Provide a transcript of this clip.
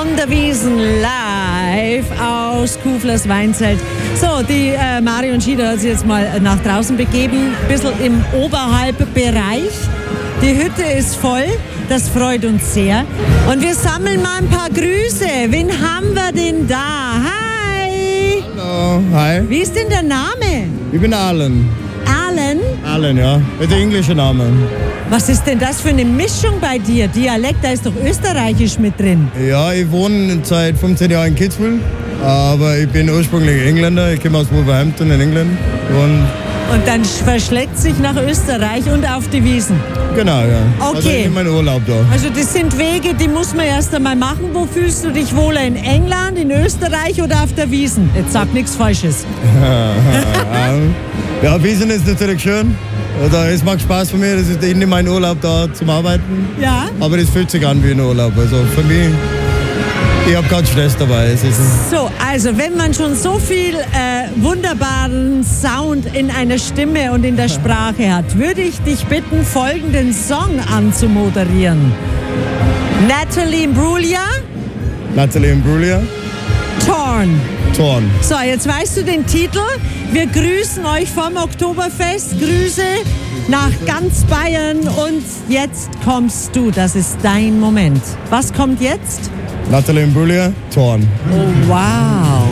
von der Wiesn live aus Kuflers Weinzelt. So, die Mario und Schieder hat sich jetzt mal nach draußen begeben, ein bisschen im Oberhalbbereich. Die Hütte ist voll, das freut uns sehr. Und wir sammeln mal ein paar Grüße. Wen haben wir denn da? Hi! Hallo, hi. Wie ist denn der Name? Ich bin Alan. Alan? Alan, ja. Mit dem englischen Namen. Was ist denn das für eine Mischung bei dir? Dialekt, da ist doch Österreichisch mit drin. Ja, ich wohne seit 15 Jahren in Kitzbühel, aber ich bin ursprünglich Engländer. Ich komme aus Wolverhampton in England. Und dann verschlägt sich nach Österreich und auf die Wiesn. Genau, ja. Okay. Also ich bin mein Urlaub da. Also das sind Wege, die muss man erst einmal machen. Wo fühlst du dich wohler? In England, in Österreich oder auf der Wiesn? Jetzt sag nichts Falsches. Ja, Wiesn ist natürlich schön. Es macht Spaß für mich. Das ist nicht mein Urlaub da zum Arbeiten. Ja. Aber das fühlt sich an wie ein Urlaub. Also für mich, ich habe keinen Stress dabei. So, also wenn man schon so viel wunderbaren Sound in einer Stimme und in der Sprache hat, würde ich dich bitten, folgenden Song anzumoderieren. Natalie Imbruglia. Natalie Imbruglia. Torn. Torn. So, jetzt weißt du den Titel. Wir grüßen euch vom Oktoberfest. Grüße nach ganz Bayern. Und jetzt kommst du. Das ist dein Moment. Was kommt jetzt? Natalie Imbruglia. Torn. Oh, wow.